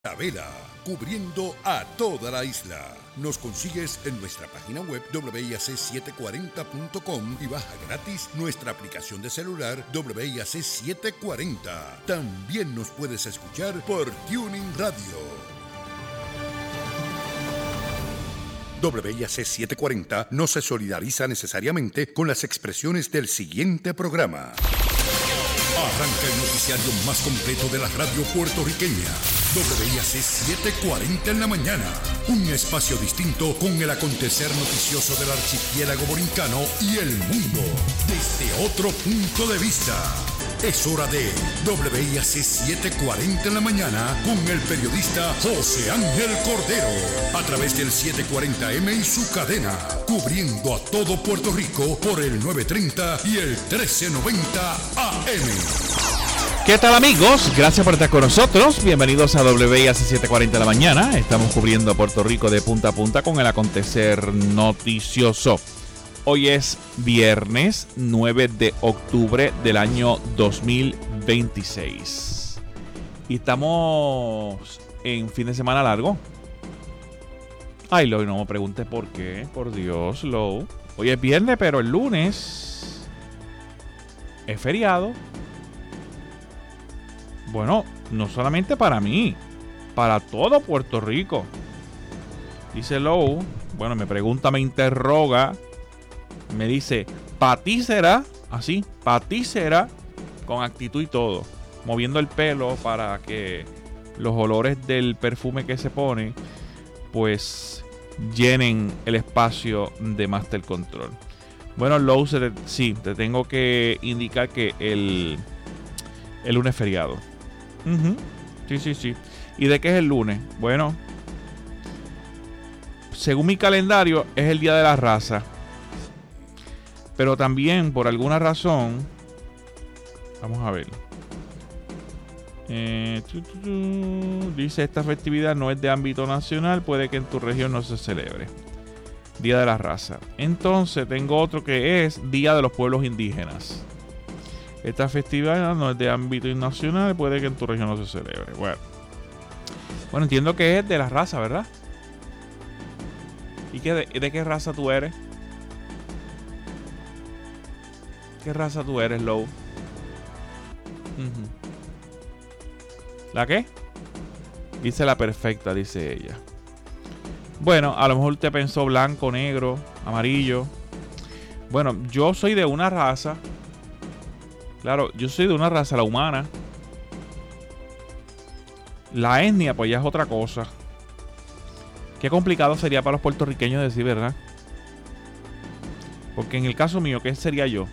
Vela, cubriendo a toda la isla. Nos consigues en nuestra página web WIAC740.com y baja gratis nuestra aplicación de celular WIAC 740. También nos puedes escuchar por Tuning Radio. WIAC 740 no se solidariza necesariamente con las expresiones del siguiente programa. Arranca el noticiario más completo de la radio puertorriqueña. WIAC 740 en la mañana. Un espacio distinto con el acontecer noticioso del archipiélago borincano y el mundo desde otro punto de vista. Es hora de WIAC 740 en la mañana con el periodista José Ángel Cordero. A través del 740M y su cadena. Cubriendo a todo Puerto Rico por el 930 y el 1390 AM. ¿Qué tal, amigos? Gracias por estar con nosotros. Bienvenidos a WIAC 740 de la mañana. Estamos cubriendo a Puerto Rico de punta a punta con el acontecer noticioso. Hoy es viernes 9 de octubre del año 2026. Y estamos en fin de semana largo. Ay, Low, no me preguntes por qué. Por Dios, Low. Hoy es viernes, pero el lunes es feriado. Bueno, no solamente para mí, para todo Puerto Rico. Dice Low, bueno, me pregunta, me interroga, me dice, ¿para ti será? Así, ¿para ti será? Con actitud y todo, moviendo el pelo para que los olores del perfume que se pone, pues llenen el espacio de Master Control. Bueno, Low, sí, te tengo que indicar que el lunes es feriado. Sí. ¿Y de qué es el lunes? Bueno, según mi calendario es el Día de la Raza. Pero también por alguna razón, vamos a ver. Dice, esta festividad no es de ámbito nacional, puede que en tu región no se celebre. Día de la Raza. Entonces tengo otro que es Día de los Pueblos Indígenas. Esta festividad no es de ámbito nacional, puede que en tu región no se celebre. Bueno, entiendo que es de la raza, ¿verdad? ¿Y de qué raza tú eres? ¿Qué raza tú eres, Low? ¿La qué? Dice la perfecta, dice ella. Bueno, a lo mejor usted pensó blanco, negro, amarillo. Bueno, yo soy de una raza. Claro, yo soy de una raza, la humana. La etnia, pues ya es otra cosa. Qué complicado sería para los puertorriqueños decir, ¿verdad? Porque en el caso mío, ¿qué sería yo?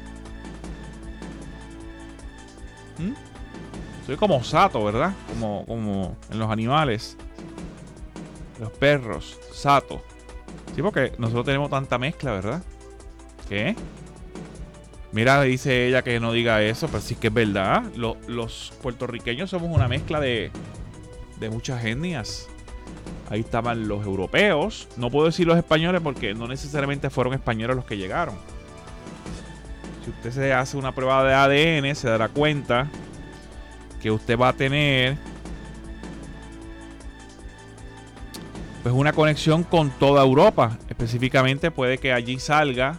Soy como sato, ¿verdad? Como en los animales. Los perros, sato. Sí, porque nosotros tenemos tanta mezcla, ¿verdad? ¿Qué? Mira, dice ella que no diga eso, pero sí que es verdad. Los puertorriqueños somos una mezcla de muchas etnias. Ahí estaban los europeos. No puedo decir los españoles porque no necesariamente fueron españoles los que llegaron. Si usted se hace una prueba de ADN, se dará cuenta que usted va a tener pues una conexión con toda Europa. Específicamente puede que allí salga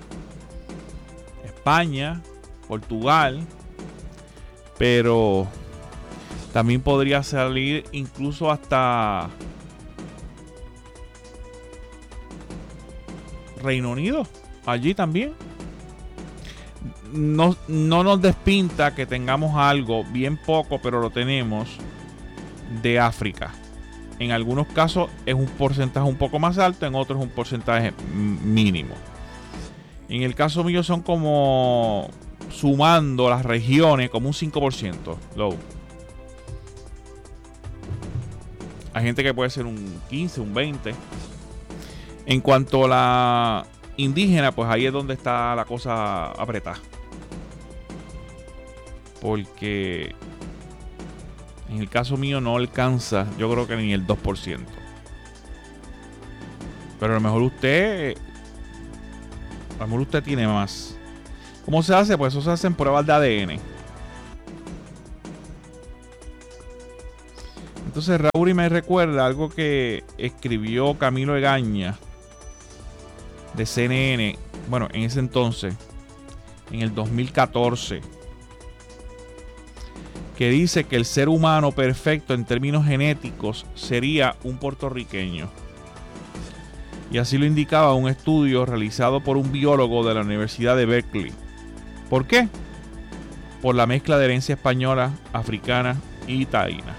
España, Portugal, pero también podría salir incluso hasta Reino Unido, allí también. No nos despinta que tengamos algo, bien poco, pero lo tenemos, de África. En algunos casos es un porcentaje un poco más alto, en otros un porcentaje mínimo. En el caso mío son como, sumando las regiones, como un 5%. Low. Hay gente que puede ser un 15, un 20. En cuanto a la indígena, pues ahí es donde está la cosa apretada. Porque en el caso mío no alcanza, yo creo que ni el 2%. Pero a lo mejor usted tiene más. ¿Cómo se hace? Pues eso se hacen pruebas de ADN. Entonces Raúl me recuerda algo que escribió Camilo Egaña de CNN, bueno, en ese entonces, en el 2014, que dice que el ser humano perfecto en términos genéticos sería un puertorriqueño. Y así lo indicaba un estudio realizado por un biólogo de la Universidad de Berkeley. ¿Por qué? Por la mezcla de herencia española, africana y taína.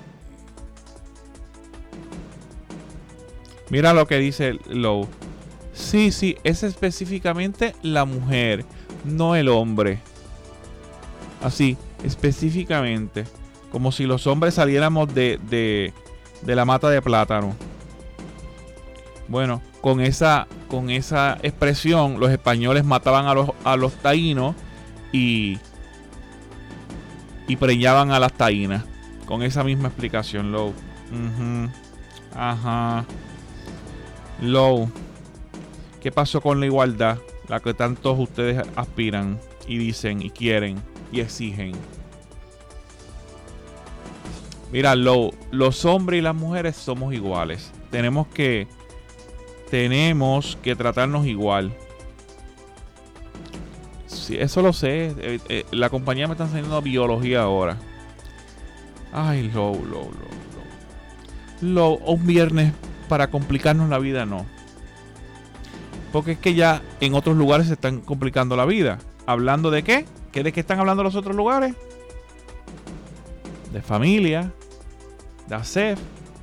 Mira lo que dice Lowe. Sí, es específicamente la mujer, no el hombre. Así, específicamente. Como si los hombres saliéramos de la mata de plátano. Bueno, con esa expresión, los españoles mataban a los taínos y preñaban a las taínas. Con esa misma explicación, Lowe. Ajá. Lowe. ¿Qué pasó con la igualdad? La que tantos ustedes aspiran y dicen y quieren y exigen. Mira, Lowe, los hombres y las mujeres somos iguales. Tenemos que tratarnos igual. Sí, eso lo sé. La compañía me está enseñando biología ahora. Ay, Lowe. Un viernes para complicarnos la vida, no. Porque es que ya en otros lugares se están complicando la vida. ¿Hablando de qué? ¿De qué están hablando los otros lugares? De familia, de ASEF,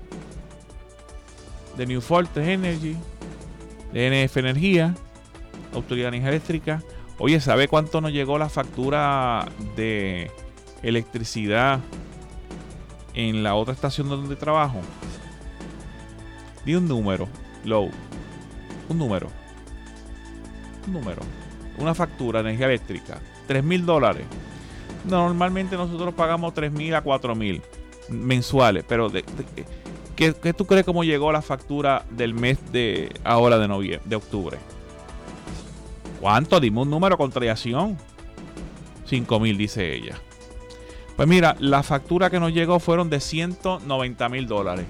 de New Fortress Energy, de NF Energía, Autoridad de Energía Eléctrica. Oye, ¿sabe cuánto nos llegó la factura de electricidad en la otra estación donde trabajo? Di un número, Lowe. Un número. Una factura de energía eléctrica. $3,000. Normalmente nosotros pagamos $3,000 a $4,000 mensuales. Pero ¿qué tú crees cómo llegó la factura del mes de ahora de octubre? ¿Cuánto? Dime un número con variación. 5,000, dice ella. Pues mira, la factura que nos llegó fueron de $190,000.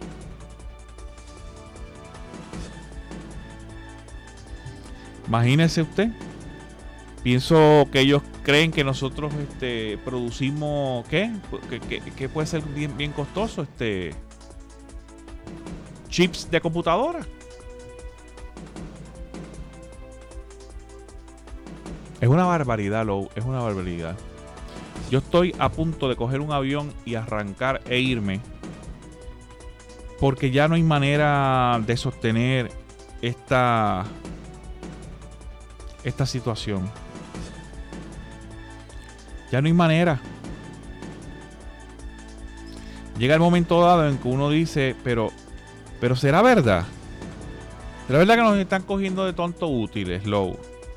Imagínese usted. Pienso que ellos creen que nosotros producimos ¿qué? Que puede ser bien costoso, chips de computadora. Es una barbaridad, Lowe, es una barbaridad. Yo estoy a punto de coger un avión y arrancar e irme, porque ya no hay manera de sostener esta situación. Ya no hay manera. Llega el momento dado en que uno dice, pero ¿será verdad? ¿Será verdad que nos están cogiendo de tontos útiles, Lowe?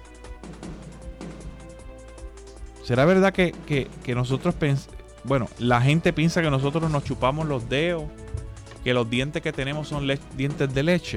¿Será verdad que nosotros bueno, la gente piensa que nosotros nos chupamos los dedos, que los dientes que tenemos son dientes de leche?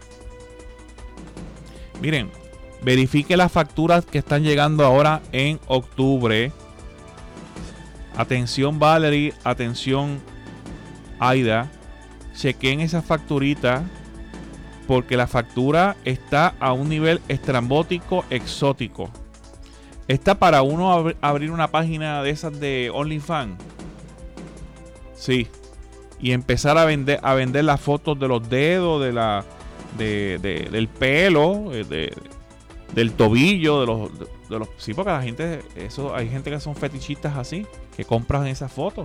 Miren, verifique las facturas que están llegando ahora en octubre. Atención Valerie, atención Aida, chequen esa facturita, porque la factura está a un nivel estrambótico, exótico. Está para uno abrir una página de esas de OnlyFans. Sí. Y empezar a vender las fotos de los dedos, del pelo, del tobillo, de los. Sí, porque la gente, hay gente que son fetichistas así, que compran esas fotos.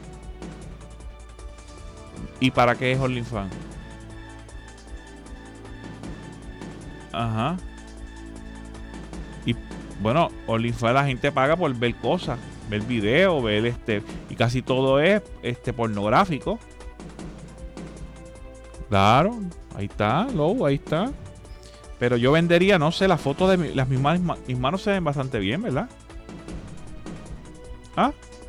¿Y para qué es OnlyFans? Ajá. Y bueno, OnlyFans la gente paga por ver cosas, ver videos, ver y casi todo es pornográfico. Claro, ahí está, Lowe, ahí está. Pero yo vendería, no sé, las fotos de mis manos se ven bastante bien, ¿verdad? ¿Ah?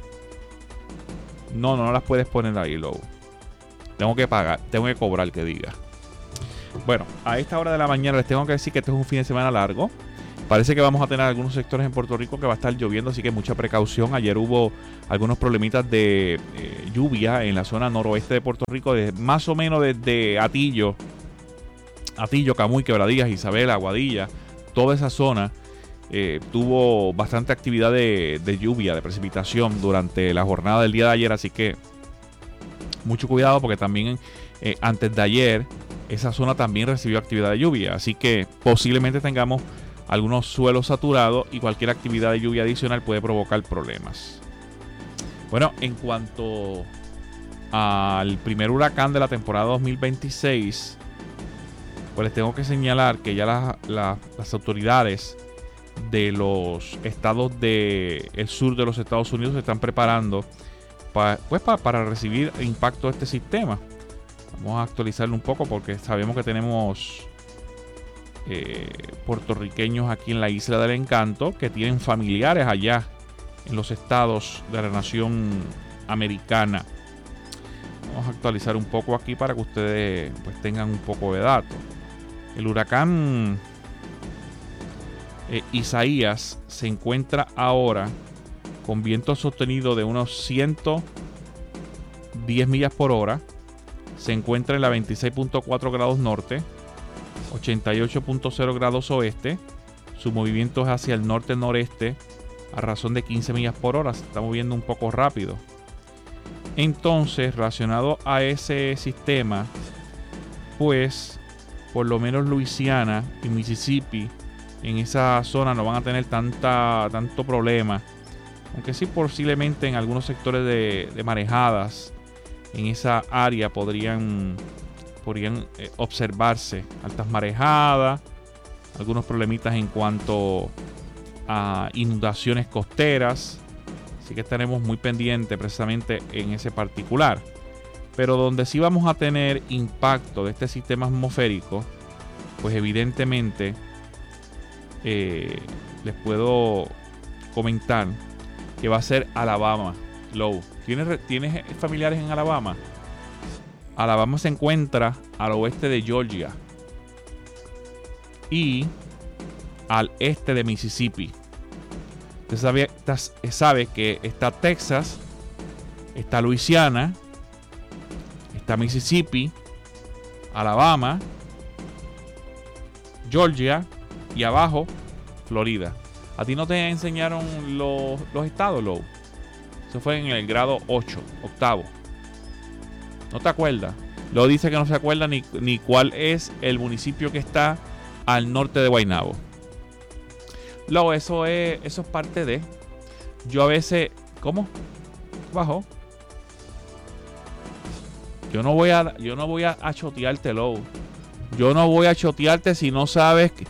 No las puedes poner ahí, Lowe. Tengo que pagar, tengo que cobrar, que diga. Bueno, a esta hora de la mañana les tengo que decir que este es un fin de semana largo. Parece que vamos a tener algunos sectores en Puerto Rico que va a estar lloviendo, así que mucha precaución. Ayer hubo algunos problemitas de lluvia en la zona noroeste de Puerto Rico, más o menos desde Atillo, Camuy, Quebradillas, Isabela, Aguadilla. Toda esa zona tuvo bastante actividad de lluvia, de precipitación durante la jornada del día de ayer, así que mucho cuidado porque también antes de ayer esa zona también recibió actividad de lluvia, así que posiblemente tengamos algunos suelos saturados y cualquier actividad de lluvia adicional puede provocar problemas. Bueno, en cuanto al primer huracán de la temporada 2026, pues les tengo que señalar que ya las autoridades de los estados del sur de los Estados Unidos se están preparando para recibir impacto de este sistema. Vamos a actualizarlo un poco porque sabemos que tenemos puertorriqueños aquí en la Isla del Encanto que tienen familiares allá en los estados de la nación americana. Vamos a actualizar un poco aquí para que ustedes pues tengan un poco de datos. El huracán Isaías se encuentra ahora con viento sostenido de unos 110 millas por hora. Se encuentra en la 26.4 grados norte, 88.0 grados oeste. Su movimiento es hacia el norte-noreste a razón de 15 millas por hora. Se está moviendo un poco rápido. Entonces, relacionado a ese sistema, pues por lo menos Luisiana y Mississippi en esa zona no van a tener tanto problema. Aunque sí posiblemente en algunos sectores de marejadas en esa área podrían observarse altas marejadas, algunos problemitas en cuanto a inundaciones costeras. Así que estaremos muy pendientes precisamente en ese particular. Pero donde sí vamos a tener impacto de este sistema atmosférico, pues evidentemente les puedo comentar que va a ser Alabama. Low. ¿Tienes familiares en Alabama? Alabama se encuentra al oeste de Georgia y al este de Mississippi. Usted sabe que está Texas, está Luisiana, está Mississippi, Alabama, Georgia y abajo Florida. ¿A ti no te enseñaron los estados, Low? Eso fue en el grado 8, octavo. ¿No te acuerdas? Lo dice que no se acuerda ni cuál es el municipio que está al norte de Guaynabo. Luego, eso es parte de... Yo a veces... ¿Cómo? Bajo. Yo no voy a chotearte, Low. Yo no voy a chotearte si no sabes que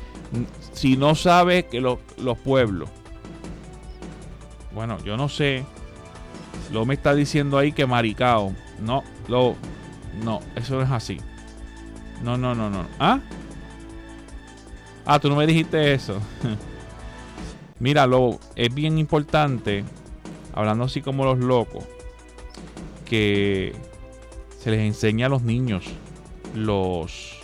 los pueblos. Bueno, yo no sé. Lo me está diciendo ahí que Maricao. No, eso no es así. No. ¿Ah? Tú no me dijiste eso. Mira, es bien importante, hablando así como los locos, que se les enseña a los niños los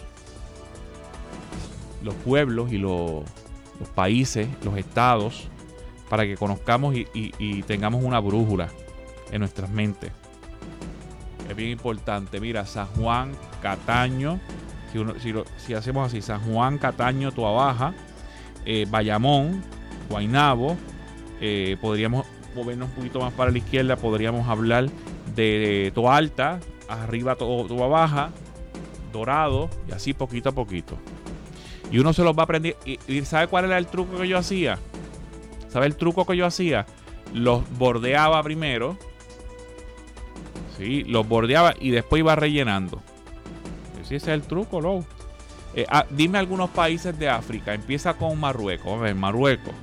pueblos y los países, los estados, para que conozcamos y tengamos una brújula en nuestras mentes. Es bien importante. Mira, San Juan, Cataño, si hacemos así, San Juan, Cataño, Toabaja, Bayamón, Guaynabo, podríamos movernos un poquito más para la izquierda, podríamos hablar de Toa Alta, arriba Toa Baja, Dorado, y así poquito a poquito. Y uno se los va a aprender. ¿Y sabe cuál era el truco que yo hacía? ¿Sabe el truco que yo hacía? Los bordeaba primero. Sí, los bordeaba y después iba rellenando. Ese es el truco, ¿no? Dime algunos países de África. Empieza con Marruecos. A ver, Marruecos.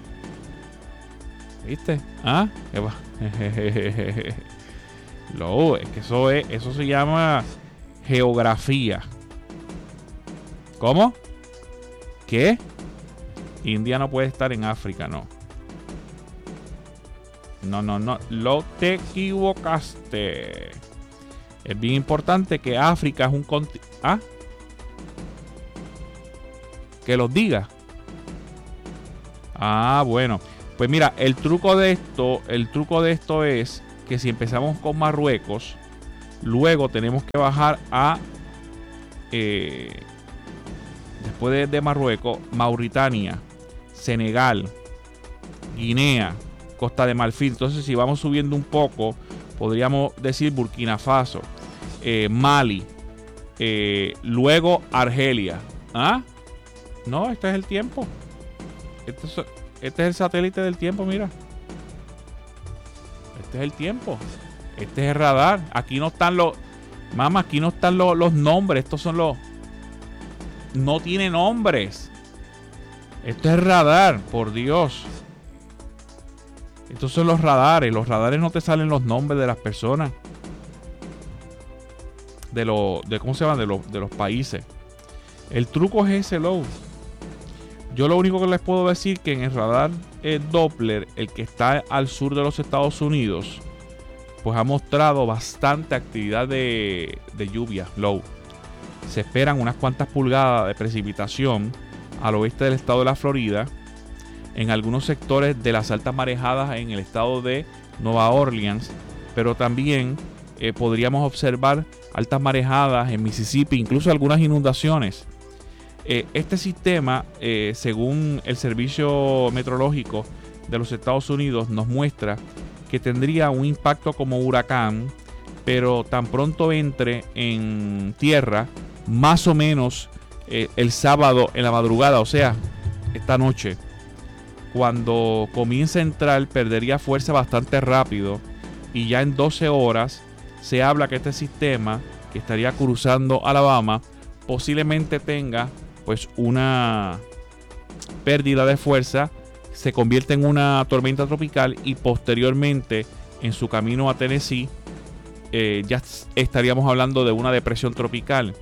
¿Viste? ¿Ah? No, es que eso se llama geografía. ¿Cómo? ¿Qué? India no puede estar en África, no. No. Lo te equivocaste. Es bien importante que África es un continente. ¿Ah? Que los diga. Bueno. Pues mira, el truco de esto es que si empezamos con Marruecos, luego tenemos que bajar a después de Marruecos, Mauritania, Senegal, Guinea, Costa de Marfil. Entonces, si vamos subiendo un poco, podríamos decir Burkina Faso, Mali, luego Argelia. No, este es el tiempo. Este es el satélite del tiempo, mira. Este es el tiempo. Este es el radar. Aquí no están los... Mamá, aquí no están los nombres. Estos son los... No tiene nombres. Esto es radar, por Dios. Estos son los radares. Los radares no te salen los nombres de las personas. ¿Cómo se llama? De los países. El truco es ese, Low. Yo lo único que les puedo decir que en el radar Doppler, el que está al sur de los Estados Unidos, pues ha mostrado bastante actividad de lluvia, Low. Se esperan unas cuantas pulgadas de precipitación al oeste del estado de la Florida, en algunos sectores de las altas marejadas en el estado de Nueva Orleans, pero también podríamos observar altas marejadas en Mississippi, incluso algunas inundaciones. Este sistema, según el Servicio Meteorológico de los Estados Unidos, nos muestra que tendría un impacto como huracán, pero tan pronto entre en tierra, más o menos el sábado en la madrugada, o sea, esta noche, cuando comience a entrar, perdería fuerza bastante rápido, y ya en 12 horas se habla que este sistema, que estaría cruzando Alabama, posiblemente tenga pues una pérdida de fuerza, se convierte en una tormenta tropical y posteriormente en su camino a Tennessee ya estaríamos hablando de una depresión tropical.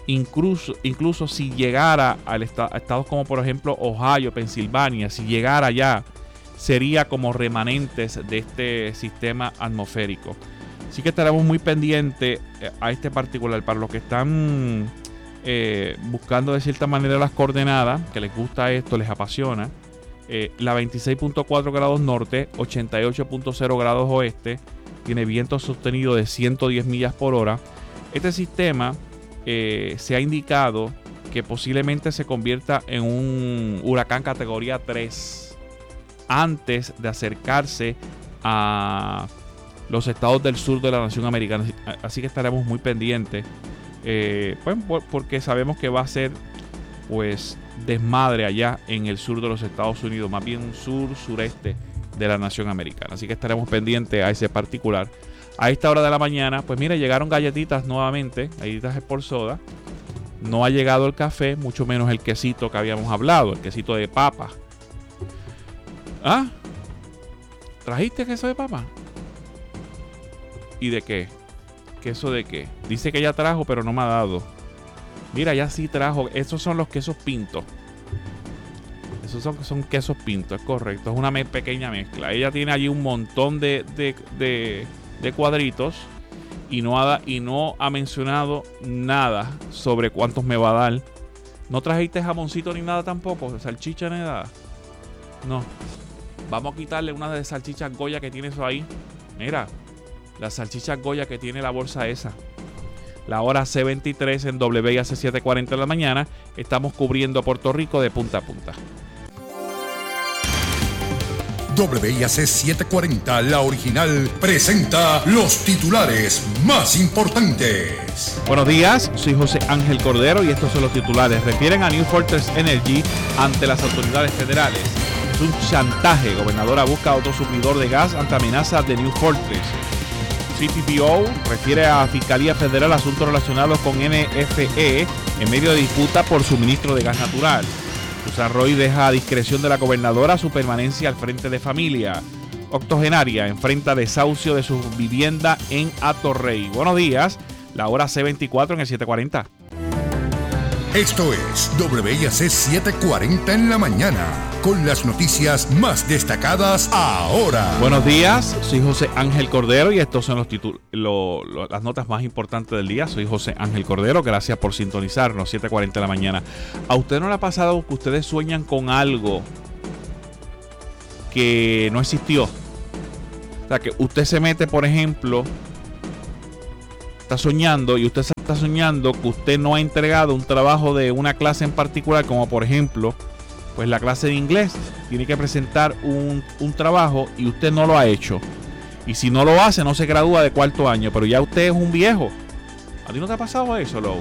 Incluso si llegara a estados como por ejemplo Ohio, Pensilvania, si llegara allá, sería como remanentes de este sistema atmosférico. Así que estaremos muy pendientes a este particular. Para los que están buscando de cierta manera las coordenadas, que les gusta esto, les apasiona, la 26.4 grados norte, 88.0 grados oeste, tiene viento sostenido de 110 millas por hora. Este sistema se ha indicado que posiblemente se convierta en un huracán categoría 3 antes de acercarse a los estados del sur de la nación americana. Así que estaremos muy pendientes, pues, porque sabemos que va a ser pues desmadre allá en el sur de los Estados Unidos, más bien sureste de la nación americana. Así que estaremos pendientes a ese particular. A esta hora de la mañana, pues mira, llegaron galletitas nuevamente, galletitas Sport Soda. No ha llegado el café, mucho menos el quesito que habíamos hablado, el quesito de papa. ¿Trajiste queso de papa? ¿Y de qué? ¿Queso de qué? Dice que ya trajo, pero no me ha dado. Mira, ya sí trajo. Esos son los quesos pintos. Esos son quesos pintos, es correcto. Es una pequeña mezcla. Ella tiene allí un montón de cuadritos y no ha mencionado nada sobre cuántos me va a dar. ¿No trajiste jamoncito ni nada tampoco? ¿De salchicha ni nada? No. Vamos a quitarle una de salchichas Goya que tiene eso ahí. Mira, la salchicha Goya que tiene la bolsa esa. La hora C23 en WIAC 7:40 de la mañana. Estamos cubriendo Puerto Rico de punta a punta. WIAC 740, la original, presenta los titulares más importantes. Buenos días, soy José Ángel Cordero y estos son los titulares. Refieren a New Fortress Energy ante las autoridades federales. Es un chantaje. Gobernadora busca a otro suplidor de gas ante amenazas de New Fortress. CPPO refiere a Fiscalía Federal asuntos relacionados con NFE en medio de disputa por suministro de gas natural. Susan Roy deja a discreción de la gobernadora su permanencia al frente de familia. Octogenaria enfrenta desahucio de su vivienda en Atorrey. Buenos días, la hora C24 en el 740. Esto es WIAC 740 en la mañana, con las noticias más destacadas ahora. Buenos días, soy José Ángel Cordero y estos son las notas más importantes del día. Soy José Ángel Cordero, gracias por sintonizarnos, 7:40 de la mañana. ¿A usted no le ha pasado que ustedes sueñan con algo que no existió. O sea, que usted se mete, por ejemplo, está soñando y usted se está soñando que usted no ha entregado un trabajo de una clase en particular, como por ejemplo, pues la clase de inglés. Tiene que presentar un trabajo y usted no lo ha hecho. Y si no lo hace, no se gradúa de cuarto año, pero ya usted es un viejo. ¿A ti no te ha pasado eso, Low?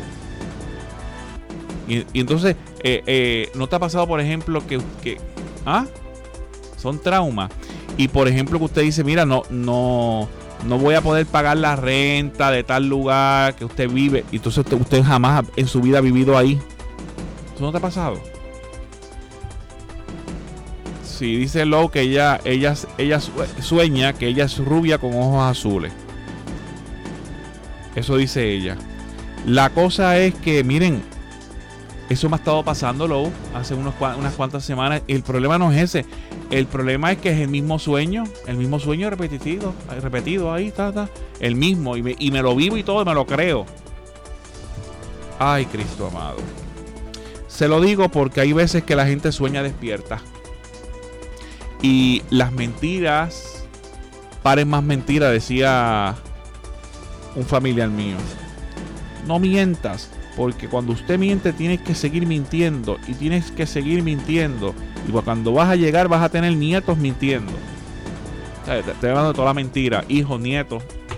Y entonces, ¿no te ha pasado, por ejemplo, que son traumas? Y por ejemplo, que usted dice, mira, no voy a poder pagar la renta de tal lugar que usted vive. Y entonces usted jamás en su vida ha vivido ahí. ¿Eso no te ha pasado? Sí, dice Low que ella sueña que ella es rubia con ojos azules. Eso dice ella. La cosa es que, miren, eso me ha estado pasando, Low, hace unas cuantas semanas. El problema no es ese. El problema es que es el mismo sueño repetido, ahí está. El mismo, y me lo vivo y todo, y me lo creo. Ay, Cristo amado. Se lo digo porque hay veces que la gente sueña despierta. Y las mentiras paren más mentiras, decía un familiar mío. No mientas, porque cuando usted miente tienes que seguir mintiendo y tienes que seguir mintiendo. Y cuando vas a llegar vas a tener nietos mintiendo. O sea, te estoy hablando de toda la mentira, hijos, nietos.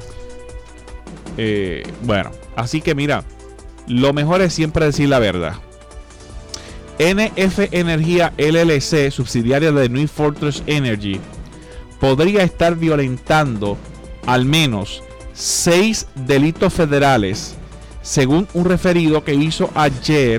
Bueno, así que mira, lo mejor es siempre decir la verdad. NF Energía LLC, subsidiaria de New Fortress Energy, podría estar violentando al menos 6 delitos federales, según un referido que hizo ayer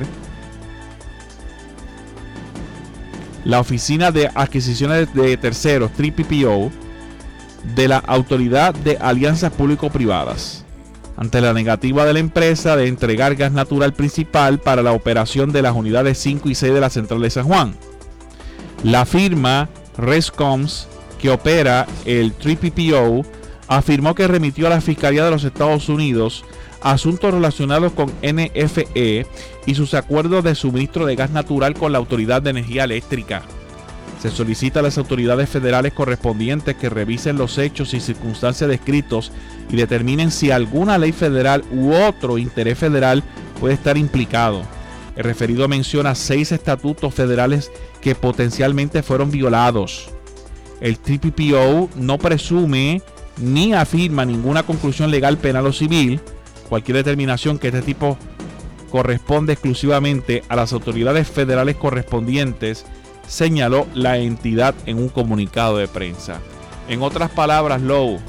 la Oficina de Adquisiciones de Terceros, TPPO, de la Autoridad de Alianzas Público-Privadas, ante la negativa de la empresa de entregar gas natural principal para la operación de las unidades 5 y 6 de la central de San Juan. La firma Rescoms, que opera el TPPO, afirmó que remitió a la Fiscalía de los Estados Unidos asuntos relacionados con NFE y sus acuerdos de suministro de gas natural con la Autoridad de Energía Eléctrica. Se solicita a las autoridades federales correspondientes que revisen los hechos y circunstancias descritos y determinen si alguna ley federal u otro interés federal puede estar implicado. El referido menciona 6 estatutos federales que potencialmente fueron violados. El TPPO no presume ni afirma ninguna conclusión legal, penal o civil. Cualquier determinación que este tipo corresponde exclusivamente a las autoridades federales correspondientes, señaló la entidad en un comunicado de prensa. En otras palabras, Low,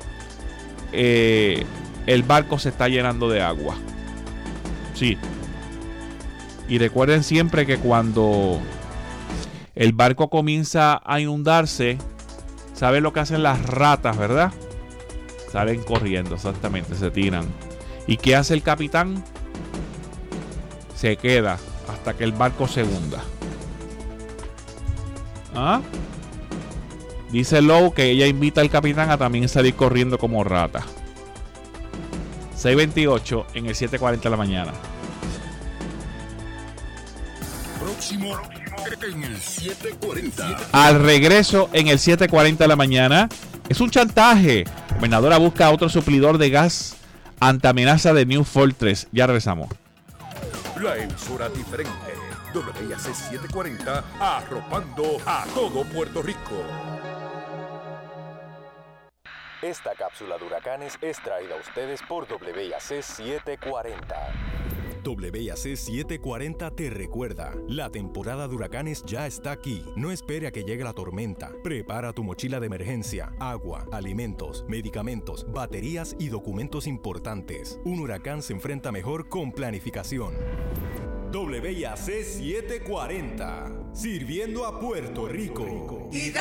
el barco se está llenando de agua. Sí. Y recuerden siempre que cuando el barco comienza a inundarse, ¿saben lo que hacen las ratas, verdad? Salen corriendo, exactamente, se tiran. ¿Y qué hace el capitán? Se queda hasta que el barco se hunda. ¿Ah? Dice Low que ella invita al capitán a también salir corriendo como rata. 6:28 en el 7:40 de la mañana. Próximo en el 7:40. Al regreso en el 7:40 de la mañana. Es un chantaje. La gobernadora busca a otro suplidor de gas ante amenaza de New Fortress. Ya regresamos. La emisora diferente. WIAC 740, arropando a todo Puerto Rico. Esta cápsula de huracanes es traída a ustedes por WIAC 740. WIAC 740 te recuerda, la temporada de huracanes ya está aquí. No espere a que llegue la tormenta. Prepara tu mochila de emergencia, agua, alimentos, medicamentos, baterías y documentos importantes. Un huracán se enfrenta mejor con planificación. WIAC 740, sirviendo a Puerto Rico. Y